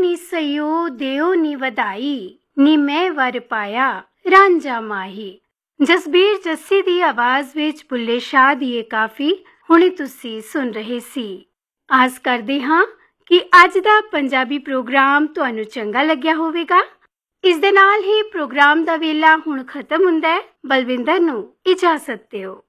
ਨੀ ਸਯੋ ਦਿਓ ਨੀ ਵਧਾਈ, ਨੀ ਮੈਂ ਵਰ ਪਾਇਆ ਰਾਂਝਾ ਮਾਹੀ। ਜਸਬੀਰ ਜੱਸੀ ਦੀ ਆਵਾਜ਼ ਵਿੱਚ ਬੁੱਲੇ ਸ਼ਾਹ ਦੀ ਇਹ ਕਾਫੀ ਹੁਣੇ ਤੁਸੀਂ ਸੁਣ ਰਹੇ ਸੀ। ਆਸ ਕਰਦੇ ਹਾਂ ਕਿ ਅੱਜ ਦਾ ਪੰਜਾਬੀ ਪ੍ਰੋਗਰਾਮ ਤੁਹਾਨੂੰ ਚੰਗਾ ਲੱਗਿਆ ਹੋਵੇਗਾ। ਇਸ ਦੇ ਨਾਲ ਹੀ ਪ੍ਰੋਗਰਾਮ ਦਾ ਵੇਲਾ ਹੁਣ ਖਤਮ ਹੁੰਦਾ ਹੈ। ਬਲਵਿੰਦਰ ਨੂੰ ਇਜਾਜ਼ਤ ਦਿਓ।